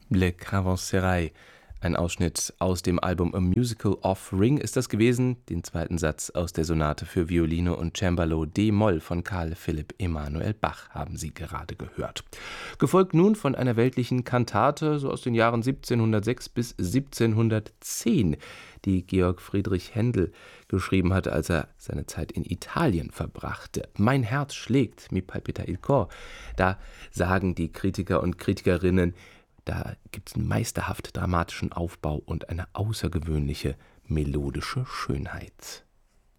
Le Caravansérail. Ein Ausschnitt aus dem Album A Musical of Ring ist das gewesen, den zweiten Satz aus der Sonate für Violine und Cembalo d-Moll von Carl Philipp Emanuel Bach haben Sie gerade gehört. Gefolgt nun von einer weltlichen Kantate, so aus den Jahren 1706 bis 1710, die Georg Friedrich Händel geschrieben hat, als er seine Zeit in Italien verbrachte. Mein Herz schlägt, mi palpita il cor. Da sagen die Kritiker und Kritikerinnen, da gibt es einen meisterhaft dramatischen Aufbau und eine außergewöhnliche melodische Schönheit.